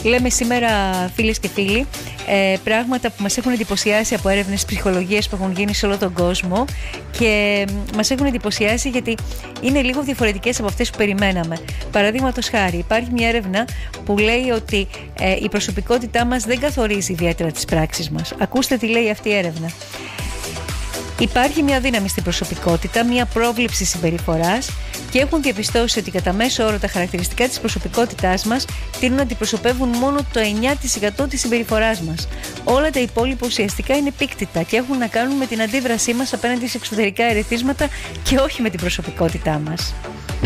Λέμε σήμερα, φίλες και φίλοι, πράγματα που μας έχουν εντυπωσιάσει από έρευνες ψυχολογίας που έχουν γίνει σε όλο τον κόσμο και μας έχουν εντυπωσιάσει γιατί είναι λίγο διαφορετικές από αυτές που περιμέναμε. Παραδείγματος χάρη, υπάρχει μια έρευνα που λέει ότι η προσωπικότητά μας δεν καθορίζει ιδιαίτερα τις πράξεις μας. Ακούστε τι λέει αυτή η έρευνα. Υπάρχει μια δύναμη στην προσωπικότητα, μια πρόβλεψη συμπεριφοράς και έχουν διαπιστώσει ότι κατά μέσο όρο τα χαρακτηριστικά της προσωπικότητάς μας τείνουν να αντιπροσωπεύουν μόνο το 9% της συμπεριφοράς μας. Όλα τα υπόλοιπα ουσιαστικά είναι πίκτητα και έχουν να κάνουν με την αντίδρασή μας απέναντι σε εξωτερικά ερεθίσματα και όχι με την προσωπικότητά μας.